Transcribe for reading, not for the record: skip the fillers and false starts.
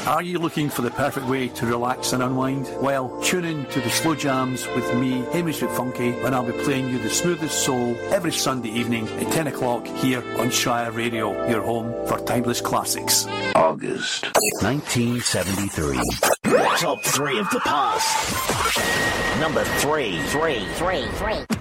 Are you looking for the perfect way to relax and unwind? Well, tune in to the Slow Jams with me, Hamish McFunky, when I'll be playing you the smoothest soul every Sunday evening at 10 o'clock here on Shire Radio, your home for timeless classics. August 1973. Top 3 of the past. Number 3.